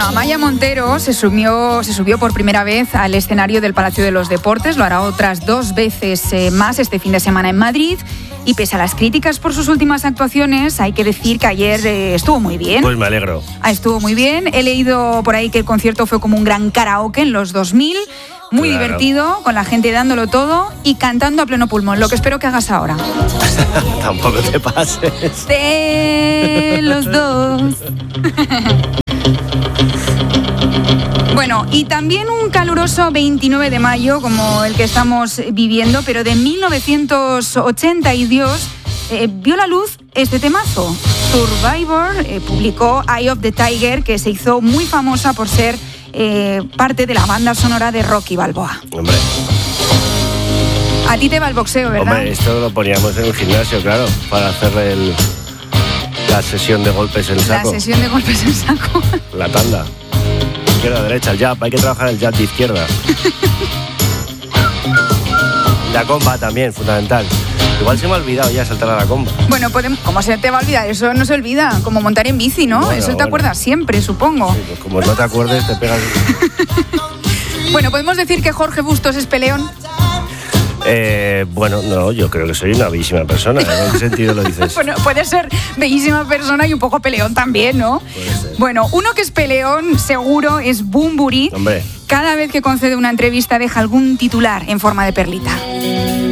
Bueno, Amaya Montero se subió por primera vez al escenario del Palacio de los Deportes. Lo hará otras 2 veces más este fin de semana en Madrid. Y pese a las críticas por sus últimas actuaciones, hay que decir que ayer estuvo muy bien. Pues me alegro. Estuvo muy bien. He leído por ahí que el concierto fue como un gran karaoke en los 2000. Muy divertido, con la gente dándolo todo y cantando a pleno pulmón, lo que espero que hagas ahora. Tampoco te pases. De los dos. Bueno, y también un caluroso 29 de mayo, como el que estamos viviendo, pero de 1982, vio la luz este temazo. Survivor publicó Eye of the Tiger, que se hizo muy famosa por ser parte de la banda sonora de Rocky Balboa. Hombre. A ti te va el boxeo, ¿verdad? Hombre, esto lo poníamos en el gimnasio, claro, para hacer la sesión de golpes en saco. La sesión de golpes en saco. La tanda. Izquierda, derecha, el jab. Hay que trabajar el jab de izquierda. La comba también, fundamental. Igual se me ha olvidado ya saltar a la comba. Bueno, ¿cómo se te va a olvidar? Eso no se olvida. Como montar en bici, ¿no? Bueno, eso te acuerdas siempre, supongo. Sí, pues como no te acuerdes, te pegas. Bueno, ¿podemos decir que Jorge Bustos es peleón? Bueno, no, yo creo que soy una bellísima persona. ¿En qué sentido lo dices? Bueno, puede ser bellísima persona y un poco peleón también, ¿no? Puede ser. Bueno, uno que es peleón, seguro, es Bunbury. Hombre. Cada vez que concede una entrevista deja algún titular en forma de perlita.